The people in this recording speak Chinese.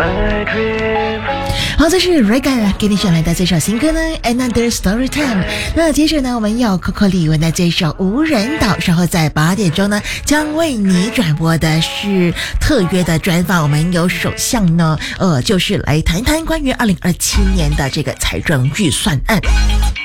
好，这是 Regan 给你选来的这首新歌呢 Another Story Time。 那接着呢，我们要 Coco 李玟的这首无人岛，稍后在8点钟呢将为你转播的是特约的专访。我们有首相呢就是来谈谈关于2027年的这个财政预算案。